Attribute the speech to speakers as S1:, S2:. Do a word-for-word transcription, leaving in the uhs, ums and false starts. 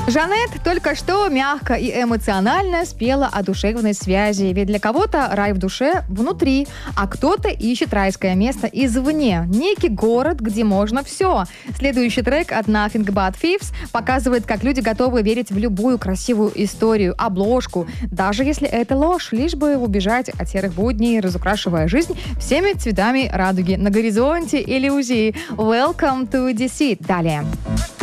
S1: Жанет только что мягко и эмоционально спела о душевной связи. Ведь для кого-то рай в душе внутри, а кто-то ищет райское место извне. Некий город, где можно все. Следующий трек от Nothing But Thieves показывает, как люди готовы верить в любую красивую историю, обложку, даже если это ложь, лишь бы убежать от серых будней, разукрашивая жизнь всеми цветами радуги. На горизонте иллюзии. Welcome to Deceit. Далее.